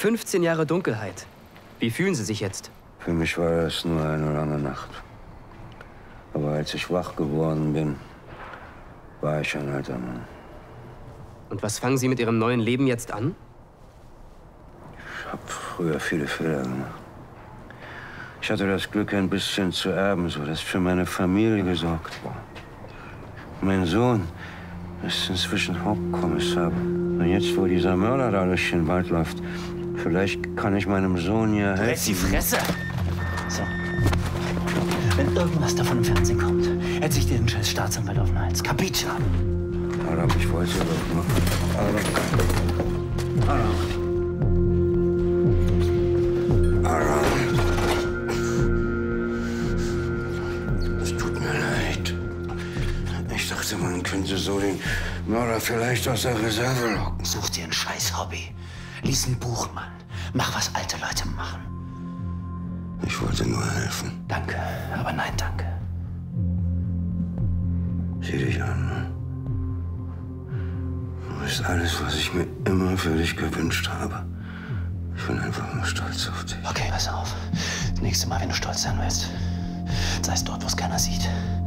15 Jahre Dunkelheit. Wie fühlen Sie sich jetzt? Für mich war das nur eine lange Nacht. Aber als ich wach geworden bin, war ich ein alter Mann. Und was fangen Sie mit Ihrem neuen Leben jetzt an? Ich habe früher viele Fehler gemacht. Ich hatte das Glück, ein bisschen zu erben, sodass für meine Familie gesorgt war. Mein Sohn ist inzwischen Hauptkommissar. Und jetzt, wo dieser Mörder da durch den Wald läuft, vielleicht kann ich meinem Sohn ja helfen. Halt die Fresse! So. Wenn irgendwas davon im Fernsehen kommt, hätte ich dir den scheiß Staatsanwalt auf den Hals. Capisce? Aber ich wollte doch noch. Es tut mir leid. Ich dachte, man könnte so den Mörder vielleicht aus der Reserve locken. Such dir ein scheiß Hobby. Lies ein Buch, Mann. Mach, was alte Leute machen. Ich wollte nur helfen. Danke, aber nein, danke. Sieh dich an, Mann. Du bist alles, was ich mir immer für dich gewünscht habe. Ich bin einfach nur stolz auf dich. Okay, pass auf. Das nächste Mal, wenn du stolz sein willst, sei es dort, wo es keiner sieht.